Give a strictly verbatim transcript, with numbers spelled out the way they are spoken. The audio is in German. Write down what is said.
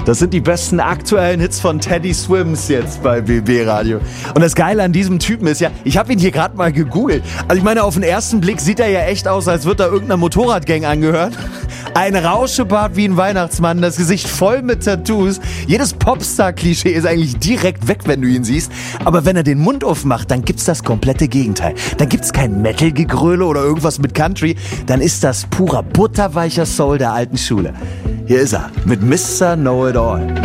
Das sind die besten aktuellen Hits von Teddy Swims jetzt bei B B Radio. Und das Geile an diesem Typen ist ja, ich habe ihn hier gerade mal gegoogelt. Also ich meine, auf den ersten Blick sieht er ja echt aus, als würde er irgendeiner Motorradgang angehören. Ein Rauschebart wie ein Weihnachtsmann, das Gesicht voll mit Tattoos. Jedes Popstar-Klischee ist eigentlich direkt weg, wenn du ihn siehst. Aber wenn er den Mund aufmacht, dann gibt's das komplette Gegenteil. Dann gibt's kein Metal-Gegröle oder irgendwas mit Country. Dann ist das purer butterweicher Soul der alten Schule. Hier ist er mit Mister Know-It-All.